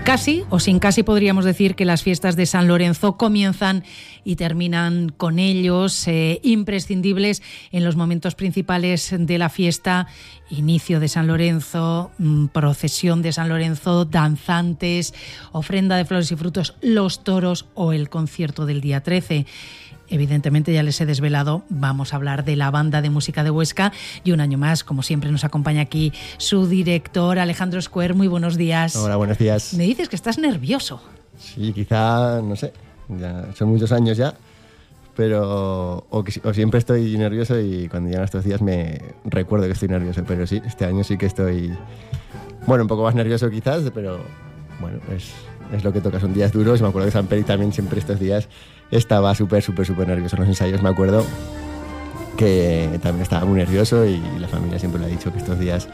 Casi o sin casi podríamos decir que las fiestas de San Lorenzo comienzan y terminan con ellos, imprescindibles en los momentos principales de la fiesta: inicio de San Lorenzo, procesión de San Lorenzo, danzantes, ofrenda de flores y frutos, los toros o el concierto del día 13. Evidentemente, ya les he desvelado, vamos a hablar de la Banda de Música de Huesca, y un año más, como siempre, nos acompaña aquí su director, Alejandro Squer. Muy buenos días. Hola, buenos días. Me dices que estás nervioso. Sí, quizá, no sé, ya son muchos años ya, pero o siempre estoy nervioso y cuando llegan estos días me recuerdo que estoy nervioso, pero sí, este año sí que estoy, bueno, un poco más nervioso quizás, pero bueno, es lo que toca, son días duros. Me acuerdo que San Peri también siempre estos días estaba súper nervioso en los ensayos. Me acuerdo que también estaba muy nervioso y la familia siempre le ha dicho que estos días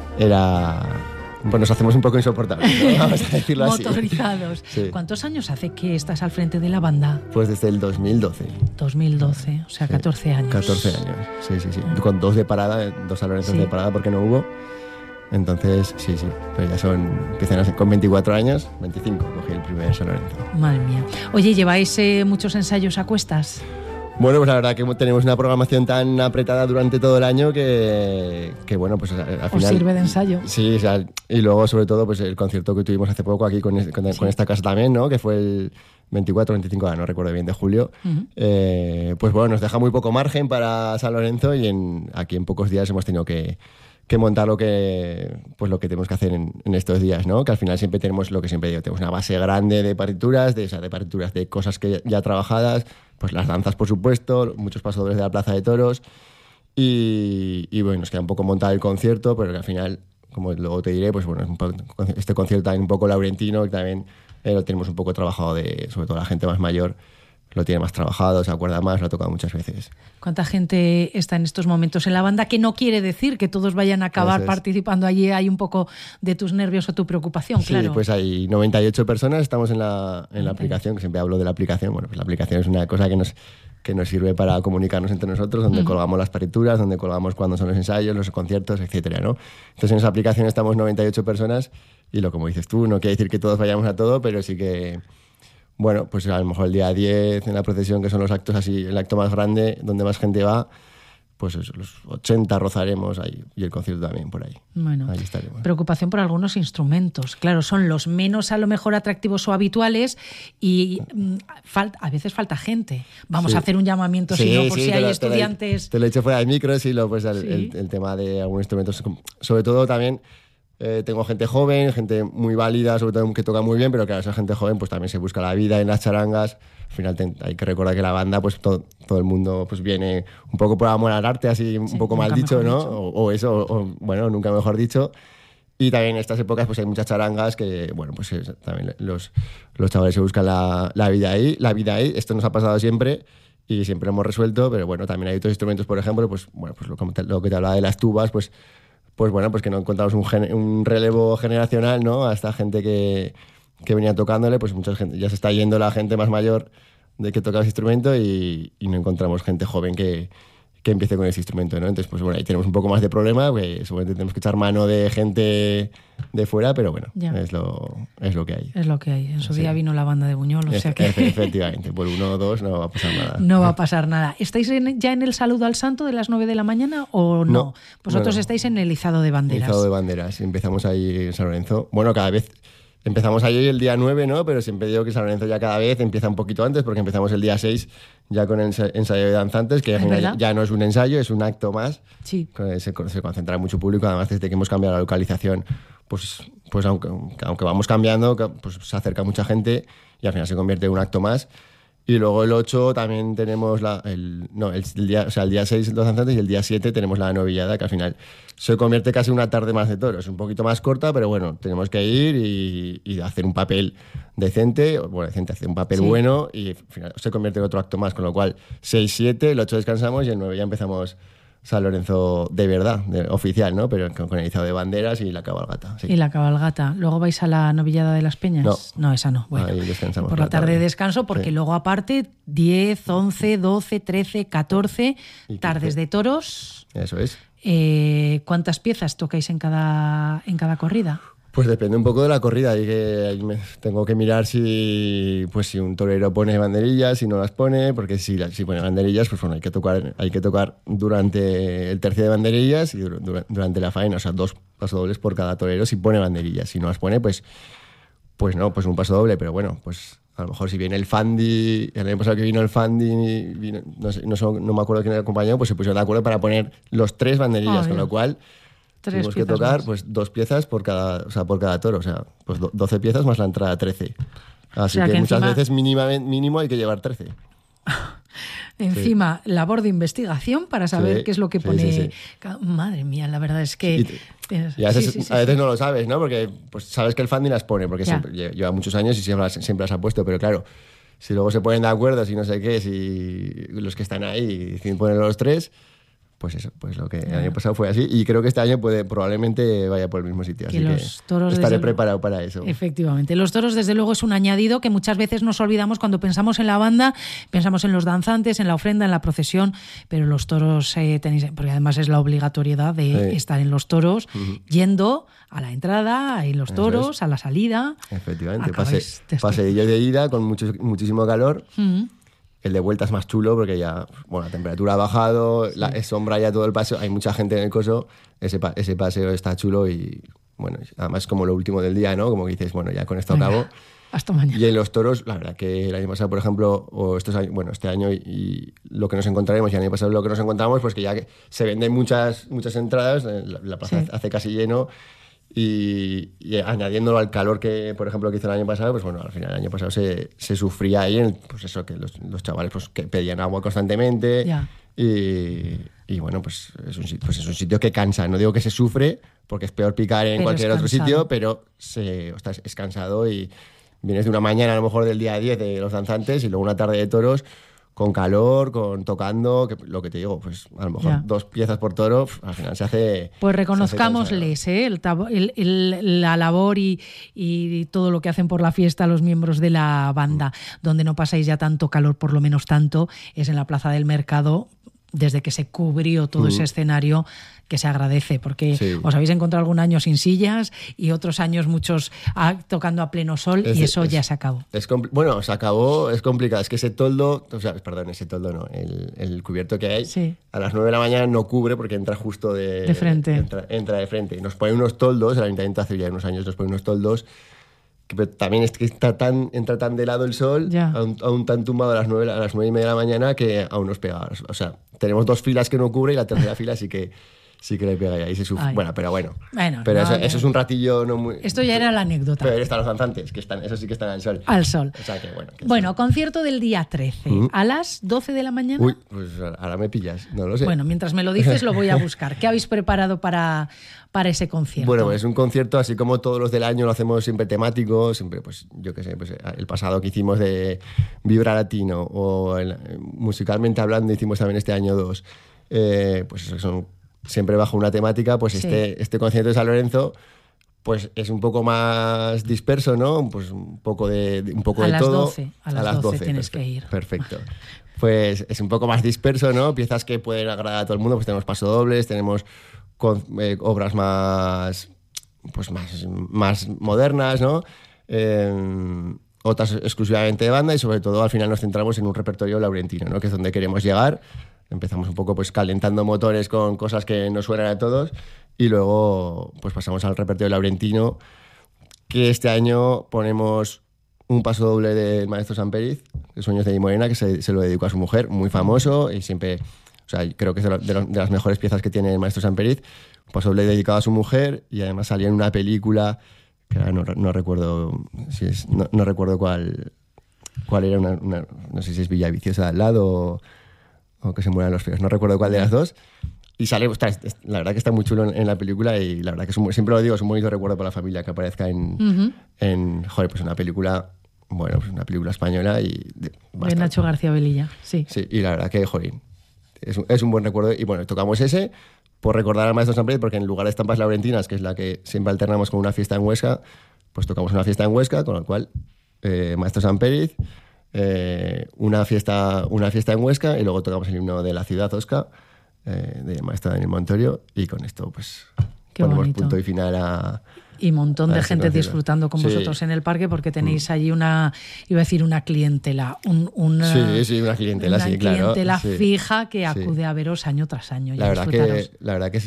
nos hacemos un poco insoportables, ¿no? Vamos a decirlo así. Motorizados. Sí. ¿Cuántos años hace que estás al frente de la banda? Pues desde el 2012. 2012, o sea, 14 años. 14 años, sí. Con 2 de parada, 2 San Lorenzo de parada porque no hubo. Entonces, sí, pero ya empiezan a ser con 24 años, 25, cogí el primer San Lorenzo. Madre mía. Oye, ¿lleváis muchos ensayos a cuestas? Bueno, pues la verdad que tenemos una programación tan apretada durante todo el año que bueno, pues al final... ¿Os sirve de ensayo? Sí, o sea, y luego sobre todo pues el concierto que tuvimos hace poco aquí con esta casa también, ¿no? Que fue el 24 25, no recuerdo bien, de julio. Uh-huh. Pues bueno, nos deja muy poco margen para San Lorenzo y aquí en pocos días hemos tenido que montar lo que tenemos que hacer en estos días, ¿no? Que al final siempre tenemos lo que siempre digo, tenemos una base grande de partituras, de cosas que ya trabajadas, pues las danzas, por supuesto, muchos pasadores de la Plaza de Toros y bueno, nos queda un poco montar el concierto, pero que al final, como luego te diré, pues bueno, este concierto también un poco laurentino, que también lo tenemos un poco trabajado, sobre todo la gente más mayor lo tiene más trabajado, se acuerda más, lo ha tocado muchas veces. ¿Cuánta gente está en estos momentos en la banda? Que no quiere decir que todos vayan a acabar participando allí. Hay un poco de tus nervios o tu preocupación, claro. Sí, pues hay 98 personas, estamos en la aplicación, que siempre hablo de la aplicación. Bueno, pues la aplicación es una cosa que nos sirve para comunicarnos entre nosotros, donde colgamos las partituras, donde colgamos cuándo son los ensayos, los conciertos, etcétera, ¿no? Entonces en esa aplicación estamos 98 personas y como dices tú, no quiere decir que todos vayamos a todo, pero sí que... Bueno, pues a lo mejor el día 10 en la procesión, que son los actos así, el acto más grande, donde más gente va, pues eso, los 80 rozaremos ahí, y el concierto también por ahí. Bueno, ahí estaremos. Preocupación por algunos instrumentos. Claro, son los menos a lo mejor atractivos o habituales y a veces falta gente. Vamos a hacer un llamamiento, si no, por si hay estudiantes... Te lo he dicho fuera de micro, pues el tema de algunos instrumentos, sobre todo también... tengo gente joven, gente muy válida, sobre todo que toca muy bien, pero claro, esa gente joven pues también se busca la vida en las charangas. Al final hay que recordar que la banda, pues todo el mundo pues viene un poco por amor al arte, así un poco mal dicho, ¿no? O bueno, nunca mejor dicho. Y también en estas épocas pues hay muchas charangas que, bueno, pues también los chavales se buscan la vida ahí. Esto nos ha pasado siempre y siempre lo hemos resuelto, pero bueno, también hay otros instrumentos, por ejemplo, pues lo que te hablaba de las tubas, pues bueno, pues que no encontramos un relevo generacional, ¿no? A esta gente que venía tocándole, pues mucha gente, ya se está yendo la gente más mayor de que toca ese instrumento y no encontramos gente joven que empiece con ese instrumento, ¿no? Entonces, pues bueno, ahí tenemos un poco más de problema, pues seguramente tenemos que echar mano de gente de fuera, pero bueno, es lo que hay. Es lo que hay. En su día vino la banda de Buñol, o sea que... Efectivamente, por 1 o 2 no va a pasar nada. No va a pasar nada. ¿Estáis ya en el saludo al santo de las 9 de la mañana o no? No. Vosotros estáis en el izado de banderas. El izado de banderas. Empezamos ahí en San Lorenzo. Bueno, cada vez... Empezamos ahí el día 9, ¿no? Pero siempre digo que San Lorenzo ya cada vez empieza un poquito antes, porque empezamos el día 6 ya con el ensayo de danzantes, que ya no es un ensayo, es un acto más. Sí. Se concentra mucho público, además desde que hemos cambiado la localización, pues aunque vamos cambiando, pues se acerca mucha gente y al final se convierte en un acto más. Y luego el 8 también tenemos el día 6 los danzantes y el día 7 tenemos la novillada, que al final se convierte casi en una tarde más de toros. Un poquito más corta, pero bueno, tenemos que ir y hacer un papel decente, hacer un papel bueno y al final se convierte en otro acto más, con lo cual 6, 7, el 8 descansamos y el 9 ya empezamos San Lorenzo de verdad, oficial, ¿no? Pero con el izado de banderas y la cabalgata. Sí. Y la cabalgata. ¿Luego vais a la novillada de las Peñas? No, esa no. Bueno, ahí descansamos por la tarde descanso, porque luego aparte 10, 11, 12, 13, 14 tardes de toros. Eso es. ¿Cuántas piezas tocáis en cada corrida? Pues depende un poco de la corrida. Y que ahí tengo que mirar si un torero pone banderillas, si no las pone, porque si pone banderillas, pues bueno, hay que tocar durante el tercio de banderillas y durante la faena, o sea, 2 pasodobles por cada torero si pone banderillas. Si no las pone, pues no, pues un pasodoble, pero bueno, pues a lo mejor si viene el Fandi, el año pasado que vino el Fandi, no me acuerdo quién era el compañero, pues se pusieron de acuerdo para poner los 3 banderillas, con lo cual tuvimos que tocar más. Pues 2 piezas por cada toro, o sea, pues 12 piezas más la entrada 13. Así que muchas veces mínimo hay que llevar 13. Encima, labor de investigación para saber qué es lo que pone. Sí. Madre mía, la verdad es que... Y a veces no lo sabes, ¿no? Porque pues sabes que el Fandi las pone, porque siempre, lleva muchos años y siempre las ha puesto, pero claro, si luego se ponen de acuerdo, si no sé qué, si los que están ahí deciden poner los 3... Pues eso, pues lo que el año pasado fue así y creo que este año probablemente vaya por el mismo sitio, así que estaré preparado para eso. Efectivamente, los toros desde luego es un añadido que muchas veces nos olvidamos cuando pensamos en la banda, pensamos en los danzantes, en la ofrenda, en la procesión, pero los toros tenéis, porque además es la obligatoriedad de estar en los toros, yendo a la entrada, en los toros, a la salida. Efectivamente, paseillo de ida con muchísimo calor. El de vuelta es más chulo porque ya, bueno, la temperatura ha bajado, es sombra ya todo el paseo, hay mucha gente en el coso, ese paseo está chulo y, bueno, además como lo último del día, ¿no? Como que dices, bueno, ya con esto acabo. Hasta mañana. Y en los toros, la verdad que el año pasado, por ejemplo, o este año y lo que nos encontraremos, y el año pasado lo que nos encontramos, pues que ya se venden muchas entradas, la plaza hace casi lleno. Y añadiéndolo al calor que, por ejemplo, que hizo el año pasado, pues bueno, al final el año pasado se sufría ahí, pues eso, que los chavales pues que pedían agua constantemente y bueno, pues es un sitio que cansa. No digo que se sufre, porque es peor picar en cualquier otro sitio, pero es cansado y vienes de una mañana a lo mejor del día 10 de los danzantes y luego una tarde de toros con calor, tocando, que lo que te digo, pues a lo mejor 2 piezas por toro, al final se hace... Pues reconozcámosles la labor y todo lo que hacen por la fiesta los miembros de la banda. Donde no pasáis ya tanto calor, por lo menos tanto, es en la Plaza del Mercado, desde que se cubrió todo ese escenario, que se agradece, porque os habéis encontrado algún año sin sillas y otros años muchos tocando a pleno sol y eso ya se acabó. Bueno, se acabó, es complicado. Es que ese toldo no, el cubierto que hay, a las 9 de la mañana no cubre porque entra justo de frente. Entra de frente. Nos pone unos toldos, el ayuntamiento hace ya unos años nos pone unos toldos, pero también es que entra tan de lado el sol, aún tan tumbado a las 9:30 de la mañana que aún nos pega. O sea, tenemos 2 filas que no cubre y la tercera fila sí que le pega y ahí se sufre. Bueno, pero eso es un ratillo no muy... Esto ya era la anécdota. Pero están los danzantes, eso sí que están al sol. Al sol. O sea que bueno, concierto del día 13, a las 12 de la mañana. Uy, pues ahora me pillas, no lo sé. Bueno, mientras me lo dices lo voy a buscar. ¿Qué habéis preparado para ese concierto? Bueno, es un concierto, así como todos los del año lo hacemos siempre temático, siempre, pues yo qué sé, pues el pasado que hicimos de Vibra Latino o musicalmente hablando hicimos también este año 2. Pues eso son siempre bajo una temática, pues este concierto de San Lorenzo pues es un poco más disperso, ¿no? Pues un poco de todo. A las 12 tienes que ir. Perfecto. Pues es un poco más disperso, ¿no? Piezas que pueden agradar a todo el mundo, pues tenemos pasodobles, tenemos obras más modernas, ¿no? Otras exclusivamente de banda y sobre todo al final nos centramos en un repertorio laurentino, ¿no? Que es donde queremos llegar. Empezamos un poco pues calentando motores con cosas que nos suenan a todos y luego pues pasamos al repertorio laurentino, que este año ponemos un pasodoble del maestro Samperiz, Sueños de Di Morena, que se lo dedicó a su mujer, muy famoso y siempre, o sea, creo que es de las mejores piezas que tiene el maestro Samperiz, un pasodoble dedicado a su mujer y además salía en una película que ahora no recuerdo no recuerdo cuál era, no sé si es Villaviciosa al lado o que se mueran los feos, no recuerdo cuál de las dos. Y sale, la verdad que está muy chulo en la película y la verdad que siempre lo digo, es un bonito recuerdo para la familia que aparezca pues una película, bueno, pues una película española y de Nacho García Velilla, sí. Sí, y la verdad que, jolín, es un buen recuerdo y bueno, tocamos ese por recordar al maestro Samperiz, porque en lugar de Estampas Laurentinas, que es la que siempre alternamos con una fiesta en Huesca, pues tocamos una fiesta en Huesca, con lo cual maestro Samperiz, una fiesta en Huesca y luego tocamos el himno de la ciudad, Osca, de maestro Daniel Montorio, y con esto pues ponemos punto y final a... Y un montón de gente disfrutando con vosotros en el parque, porque tenéis allí una clientela. Una clientela, sí, claro. Una clientela fija que acude a veros año tras año. La verdad que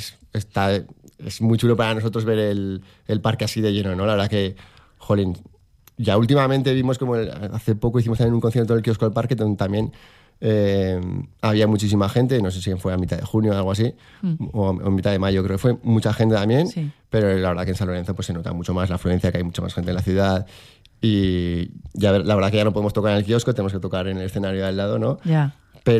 es muy chulo para nosotros ver el parque así de lleno, ¿no? La verdad que, jolín, ya últimamente vimos como hace poco hicimos también un concierto en el kiosco del parque donde también había muchísima gente, no sé si fue a mitad de junio o algo así, o a mitad de mayo, creo que fue mucha gente también, pero la verdad que en San Lorenzo pues se nota mucho más la afluencia, que hay mucha más gente en la ciudad, y ya la verdad que ya no podemos tocar en el kiosco, tenemos que tocar en el escenario de al lado, ¿no? Ya.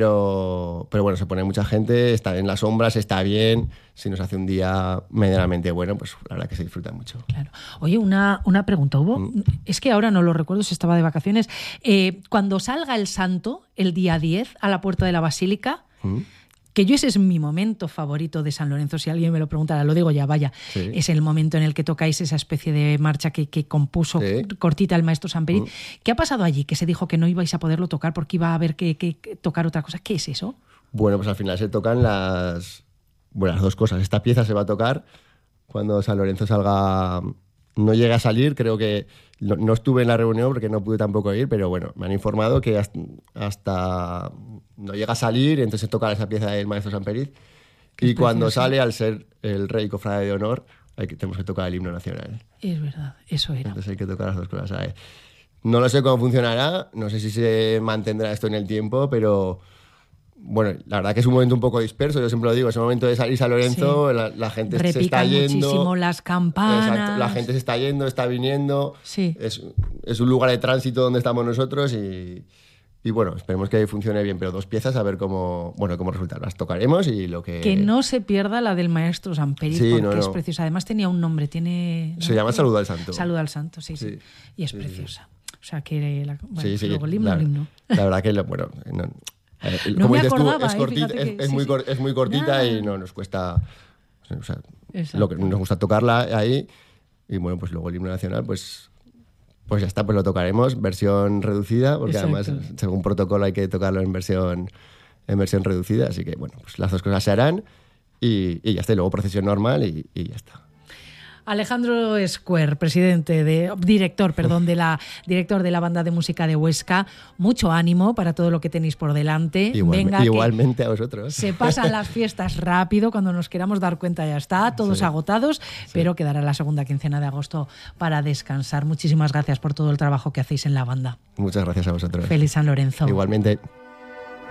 Pero bueno, se pone mucha gente, está en las sombras, está bien. Si nos hace un día medianamente bueno, pues la verdad que se disfruta mucho. Claro. Oye, una pregunta. Es que ahora no lo recuerdo, si estaba de vacaciones. Cuando salga el santo, el día 10, a la puerta de la Basílica, que ese es mi momento favorito de San Lorenzo, si alguien me lo preguntara, lo digo ya, vaya, es el momento en el que tocáis esa especie de marcha que compuso cortita el maestro Samperit. ¿Qué ha pasado allí? Que se dijo que no ibais a poderlo tocar porque iba a haber que tocar otra cosa. ¿Qué es eso? Bueno, pues al final se tocan las dos cosas. Esta pieza se va a tocar cuando San Lorenzo salga... No llega a salir, creo que no estuve en la reunión porque no pude tampoco ir, pero bueno, me han informado que hasta no llega a salir, entonces se toca esa pieza del maestro Samperit. Y cuando sale, al ser el rey cofrade de honor, tenemos que tocar el himno nacional. Es verdad, eso era. Entonces hay que tocar las dos cosas, ¿sabes? No lo sé cómo funcionará, no sé si se mantendrá esto en el tiempo, pero... Bueno, la verdad que es un momento un poco disperso, yo siempre lo digo, es un momento de salir San Lorenzo, la gente se está yendo. Muchísimo las campanas. Exacto, la gente se está yendo, está viniendo. Sí. Es un lugar de tránsito donde estamos nosotros y bueno, esperemos que funcione bien, pero dos piezas a ver cómo resultan. Las tocaremos y lo que... Que no se pierda la del maestro Samperit, porque es preciosa. Además tenía un nombre, se llama Saludo al Santo. Saludo al Santo, sí. Y es preciosa. O sea, que luego el himno. La verdad que, como dices tú, es muy cortita y no nos cuesta, o sea, lo que nos gusta tocarla ahí, y bueno, pues luego el himno nacional pues ya está, pues lo tocaremos versión reducida, porque además según protocolo hay que tocarlo en versión reducida, así que bueno, pues las dos cosas se harán y ya está, y luego procesión normal y ya está. Alejandro Square, director de la Banda de Música de Huesca, mucho ánimo para todo lo que tenéis por delante. Igualmente a vosotros. Se pasan las fiestas rápido, cuando nos queramos dar cuenta ya está, todos agotados, pero quedará la segunda quincena de agosto para descansar. Muchísimas gracias por todo el trabajo que hacéis en la banda. Muchas gracias a vosotros. Feliz San Lorenzo. Igualmente.